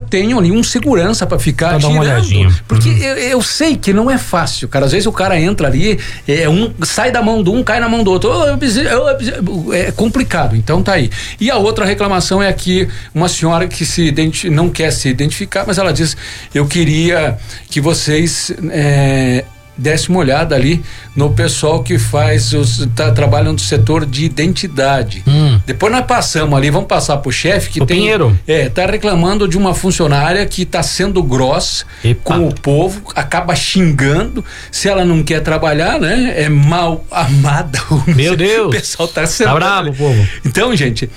tenho ali um segurança para ficar girando, uma olhadinha. Porque eu sei que não é fácil, cara. Às vezes o cara entra ali, sai da mão de um, cai na mão do outro. É complicado, então tá aí. E a outra reclamação é aqui, uma senhora que não quer se identificar, mas ela diz: eu queria que vocês desse uma olhada ali no pessoal que trabalham no setor de identidade. Depois nós passamos ali, vamos passar pro chefe que Pinheiro. tá reclamando de uma funcionária que tá sendo grossa com o povo, acaba xingando, se ela não quer trabalhar, né? É mal amada. Meu Deus. O pessoal tá sendo... Tá bravo, povo. Então, gente,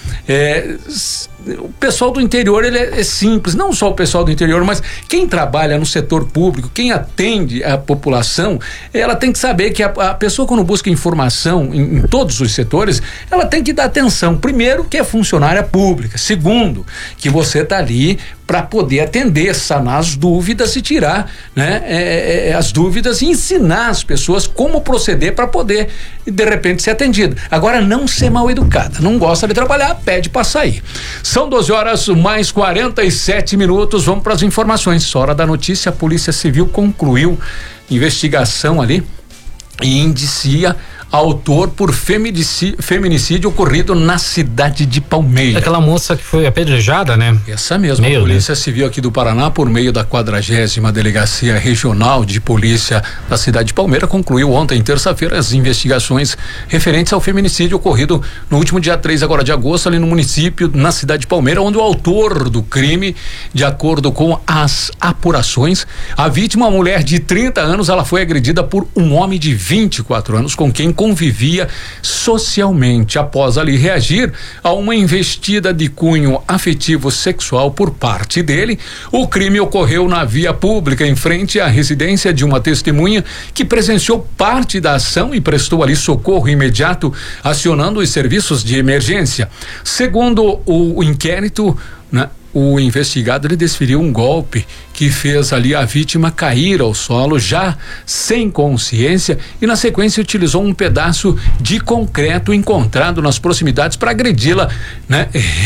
o pessoal do interior, ele é simples, não só o pessoal do interior, mas quem trabalha no setor público, quem atende a população, ela tem que saber que a pessoa, quando busca informação em todos os setores, ela tem que dar atenção. Primeiro, que é funcionária pública. Segundo, que você tá ali para poder atender, sanar as dúvidas e tirar, né, as dúvidas e ensinar as pessoas como proceder para poder, de repente, ser atendida. Agora, não ser mal educada, não gosta de trabalhar, pede para sair. São 12h mais 47 minutos, vamos para as informações. Hora da notícia: a Polícia Civil concluiu investigação ali e indicia autor por feminicídio ocorrido na cidade de Palmeira. Aquela moça que foi apedrejada, né? Essa mesma. A Polícia Civil aqui do Paraná, por meio da 40ª Delegacia Regional de Polícia da cidade de Palmeira, concluiu ontem, terça-feira, as investigações referentes ao feminicídio ocorrido no último dia 3 agora de agosto, ali no município, na cidade de Palmeira, onde o autor do crime, de acordo com as apurações, a vítima, uma mulher de 30 anos, ela foi agredida por um homem de 24 anos com quem convivia socialmente. Após ali reagir a uma investida de cunho afetivo sexual por parte dele, o crime ocorreu na via pública, em frente à residência de uma testemunha que presenciou parte da ação e prestou ali socorro imediato, acionando os serviços de emergência. Segundo o inquérito, né, o investigado, ele desferiu um golpe que fez ali a vítima cair ao solo já sem consciência e na sequência utilizou um pedaço de concreto encontrado nas proximidades para agredi-la, né,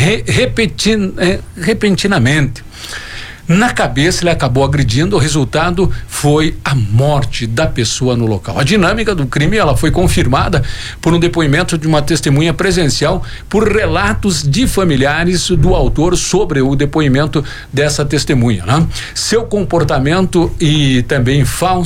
repentinamente. Na cabeça ele acabou agredindo, o resultado foi a morte da pessoa no local. A dinâmica do crime, ela foi confirmada por um depoimento de uma testemunha presencial, por relatos de familiares do autor sobre o depoimento dessa testemunha, né? Seu comportamento e também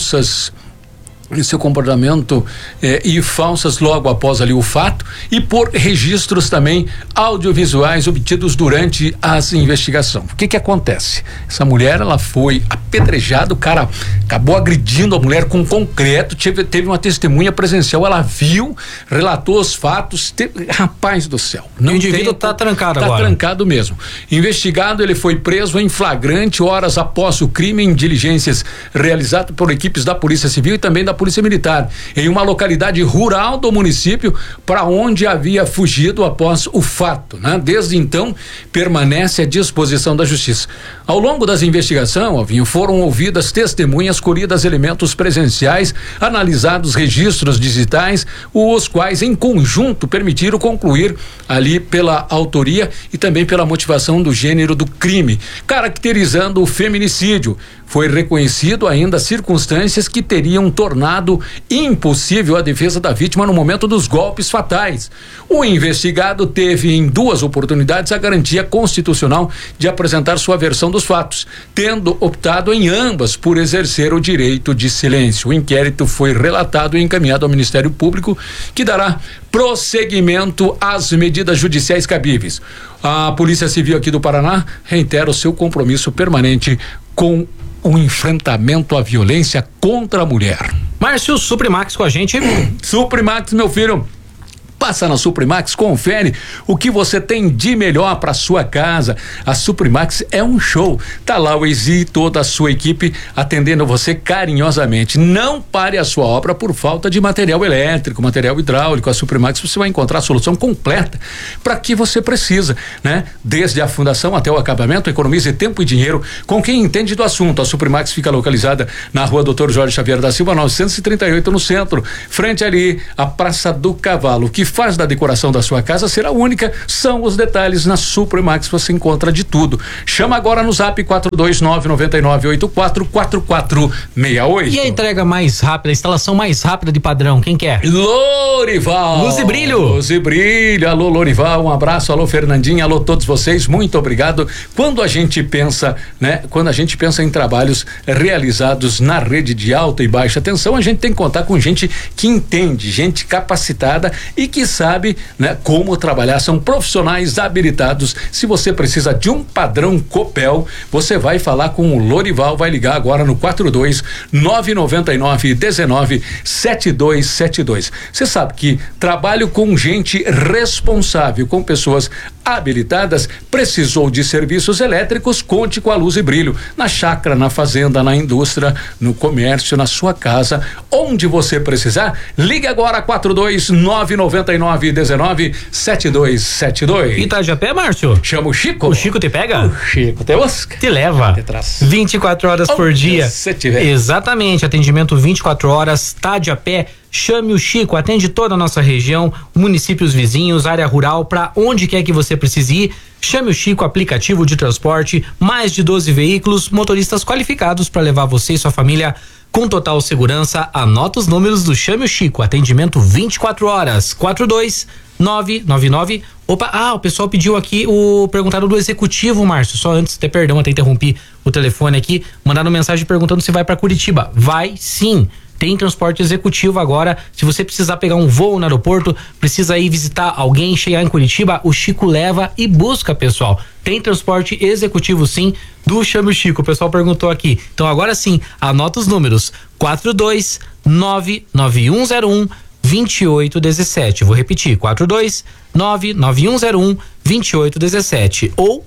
e falsas logo após ali o fato, e por registros também audiovisuais obtidos durante as investigações. O que acontece? Essa mulher, ela foi apedrejada, o cara acabou agredindo a mulher com concreto, teve uma testemunha presencial, ela viu, relatou os fatos, rapaz do céu. O indivíduo tá trancado agora. Tá trancado mesmo. Investigado, ele foi preso em flagrante horas após o crime, em diligências realizadas por equipes da Polícia Civil e também da Polícia Militar, em uma localidade rural do município, para onde havia fugido após o fato, né? Desde então, permanece à disposição da Justiça. Ao longo das investigações, Alvinho, foram ouvidas testemunhas, colhidas elementos presenciais, analisados registros digitais, os quais em conjunto permitiram concluir ali pela autoria e também pela motivação do gênero do crime, caracterizando o feminicídio. Foi reconhecido ainda circunstâncias que teriam tornado impossível a defesa da vítima no momento dos golpes fatais. O investigado teve em 2 oportunidades a garantia constitucional de apresentar sua versão dos fatos, tendo optado em ambas por exercer o direito de silêncio. O inquérito foi relatado e encaminhado ao Ministério Público, que dará prosseguimento às medidas judiciais cabíveis. A Polícia Civil aqui do Paraná reitera o seu compromisso permanente com o enfrentamento à violência contra a mulher. Márcio, Suprimax com a gente. Suprimax, meu filho. Passa na Suprimax, confere o que você tem de melhor para sua casa. A Suprimax é um show. Tá lá o Ezi e toda a sua equipe atendendo você carinhosamente. Não pare a sua obra por falta de material elétrico, material hidráulico. A Suprimax você vai encontrar a solução completa para que você precisa, né? Desde a fundação até o acabamento, economize tempo e dinheiro com quem entende do assunto. A Suprimax fica localizada na Rua Dr. Jorge Xavier da Silva, 938, no centro, frente ali à Praça do Cavalo. O que faz da decoração da sua casa ser a única. São os detalhes. Na Supremax você encontra de tudo. Chama agora no Zap 42999844468. E a entrega mais rápida, a instalação mais rápida de padrão, quem quer? Lorival. Luz e Brilho. Luz e Brilho. Alô, Lorival, um abraço. Alô, Fernandinha. Alô, todos vocês. Muito obrigado. Quando a gente pensa, né? Quando a gente pensa em trabalhos realizados na rede de alta e baixa tensão, a gente tem que contar com gente que entende, gente capacitada e que sabe, né, como trabalhar. São profissionais habilitados. Se você precisa de um padrão Copel, você vai falar com o Lorival, vai ligar agora no 42-999-19-7272. Você sabe que trabalho com gente responsável, com pessoas habilitadas. Precisou de serviços elétricos? Conte com a Luz e Brilho. Na chácara, na fazenda, na indústria, no comércio, na sua casa, onde você precisar, ligue agora 42-999-19-7272. E tá de a pé, Márcio? Chama o Chico. O Chico te pega? O Chico te busca. Te leva. Te traz. 24 horas por dia. Se tiver. Exatamente, atendimento 24 horas, tá de a pé. Chame o Chico, atende toda a nossa região, municípios vizinhos, área rural, para onde quer que você precise ir. Chame o Chico, aplicativo de transporte, mais de 12 veículos, motoristas qualificados para levar você e sua família com total segurança. Anota os números do Chame o Chico, atendimento 24 horas, 42999. Opa, o pessoal pediu aqui perguntaram do executivo, Márcio, só antes, perdão, até interrompi o telefone aqui, mandaram mensagem perguntando se vai para Curitiba. Vai sim. Tem transporte executivo agora. Se você precisar pegar um voo no aeroporto, precisa ir visitar alguém, chegar em Curitiba, o Chico leva e busca, pessoal. Tem transporte executivo sim, do Chame o Chico. O pessoal perguntou aqui. Então agora sim, anota os números: 4299101-2817. Vou repetir: 4299101-2817 ou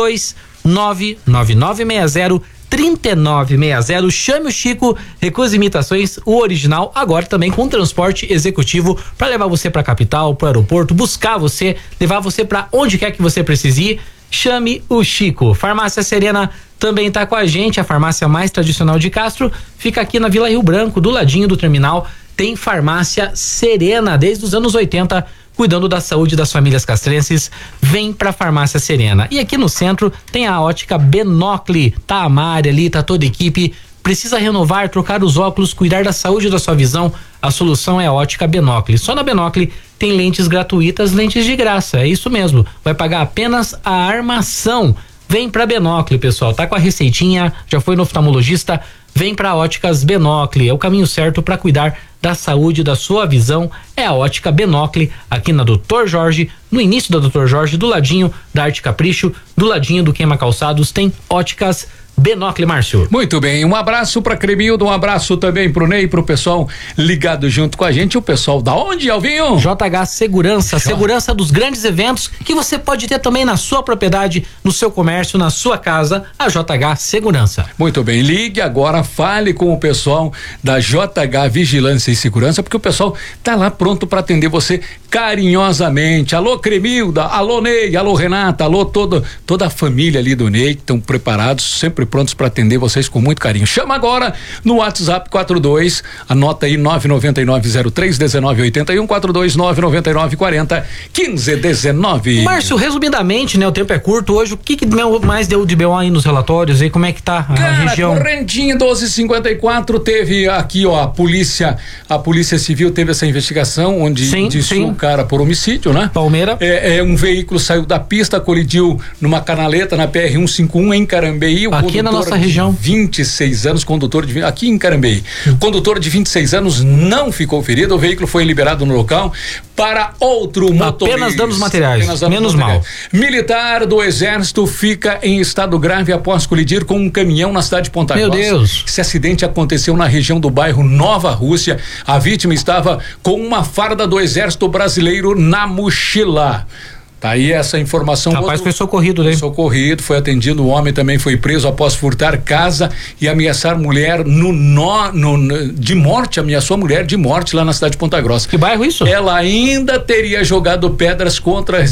4299960 3960. Chame o Chico, Recursos e Imitações, o original, agora também com transporte executivo para levar você para a capital, para o aeroporto, buscar você, levar você para onde quer que você precise ir. Chame o Chico. Farmácia Serena também está com a gente, a farmácia mais tradicional de Castro, fica aqui na Vila Rio Branco, do ladinho do terminal. Tem Farmácia Serena desde os anos 80, cuidando da saúde das famílias castrenses. Vem pra Farmácia Serena. E aqui no centro tem a ótica Benocle. Tá a Mari ali, tá toda a equipe. Precisa renovar, trocar os óculos, cuidar da saúde da sua visão? A solução é a ótica Benocle. Só na Benocle tem lentes gratuitas, lentes de graça. É isso mesmo. Vai pagar apenas a armação. Vem pra Benocle, pessoal. Tá com a receitinha, já foi no oftalmologista. Vem pra Óticas Benocle. É o caminho certo para cuidar da saúde da sua visão. É a Ótica Benocle, aqui na Dr. Jorge, no início da Dr. Jorge, do ladinho da Arte Capricho, do ladinho do Queima Calçados, tem Óticas Benocle, Márcio. Muito bem, um abraço pra Cremildo, um abraço também pro Ney, pro pessoal ligado junto com a gente, o pessoal da onde, Alvinho? JH Segurança, segurança dos grandes eventos que você pode ter também na sua propriedade, no seu comércio, na sua casa, a JH Segurança. Muito bem, ligue agora, fale com o pessoal da JH Vigilância e Segurança, porque o pessoal tá lá pronto para atender você carinhosamente. Alô Cremilda, alô Ney, alô Renata, alô toda a família ali do Ney, estão preparados, sempre prontos para atender vocês com muito carinho. Chama agora no WhatsApp 42, anota aí 999031981, 42999401519. Márcio, resumidamente, né, o tempo é curto hoje, o que mais deu de BO aí nos relatórios aí, como é que tá a região? Correntinho 1254 teve aqui, ó, a polícia civil teve essa investigação onde disse o cara por homicídio, né? Palmeira. Um veículo saiu da pista, colidiu numa canaleta na PR 151 em Carambeí. Aqui na nossa região. 26 anos, aqui em Carambeí. Condutor de 26 anos não ficou ferido, o veículo foi liberado no local para outro motorista. Apenas danos materiais, menos mal. Militar do Exército fica em estado grave após colidir com um caminhão na cidade de Ponta Grossa. Meu Deus. Esse acidente aconteceu na região do bairro Nova Rússia. A vítima estava com uma farda do Exército Brasileiro na mochila. Tá aí essa informação. Rapaz, foi socorrido, né? Socorrido, foi atendido. O homem também foi preso após furtar casa e ameaçar mulher de morte, ameaçou a mulher de morte lá na cidade de Ponta Grossa. Que bairro isso? Ela ainda teria jogado pedras contra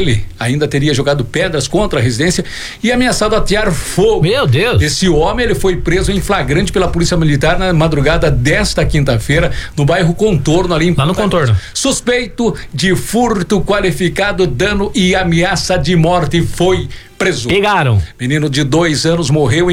a residência e ameaçado atear fogo. Meu Deus! Esse homem, ele foi preso em flagrante pela Polícia Militar na madrugada desta quinta-feira no bairro Contorno, ali em lá no Contorno. Suspeito de furto qualificado, dano e ameaça de morte, foi preso. Pegaram. Menino de 2 anos morreu